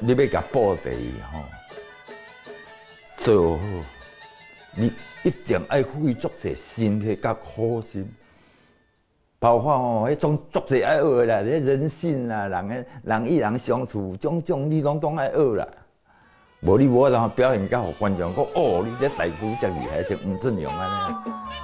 你要甲布袋吼做好，你一定爱费足侪心血甲苦心。包括吼，迄种足侪爱学啦，迄人性啦，人与人相处，种你拢爱学啦。无你无法通表现甲互观众讲，哦，你这大夫遮厉害，像黄俊雄安尼。